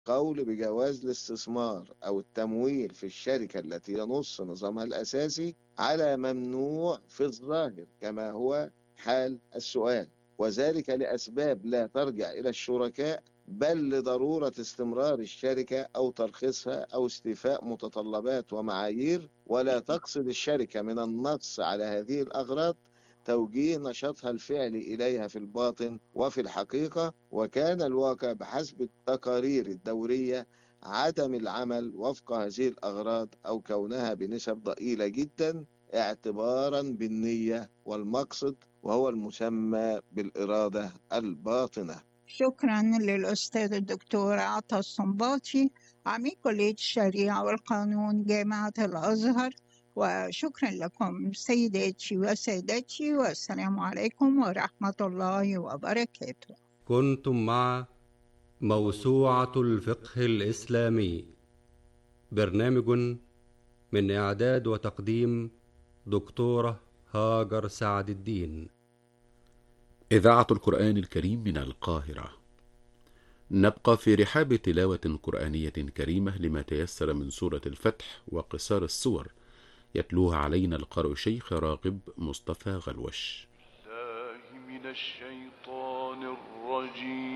قول بجواز الاستثمار أو التمويل في الشركة التي ينص نظامها الأساسي على ممنوع في الظاهر كما هو حال السؤال، وذلك لأسباب لا ترجع إلى الشركاء بل لضرورة استمرار الشركة أو ترخيصها أو استيفاء متطلبات ومعايير، ولا تقصد الشركة من النص على هذه الأغراض توجيه نشاطها الفعلي إليها في الباطن وفي الحقيقة. وكان الواقع بحسب التقارير الدورية عدم العمل وفق هذه الأغراض أو كونها بنسب ضئيلة جدا اعتبارا بالنية والمقصد، وهو المسمى بالإرادة الباطنة. شكرا للأستاذ الدكتور عطا الصنباطي عميد كلية الشريعة والقانون جامعة الأزهر، وشكرا لكم سيداتي وسادتي، والسلام عليكم ورحمة الله وبركاته. كنتم مع موسوعة الفقه الإسلامي، برنامج من إعداد وتقديم دكتورة هاجر سعد الدين. إذاعة القرآن الكريم من القاهرة. نبقى في رحاب تلاوة قرآنية كريمة لما تيسر من سورة الفتح وقصار السور، يتلوها علينا القارئ الشيخ راغب مصطفى غلوش. من الشيطان الرجيم.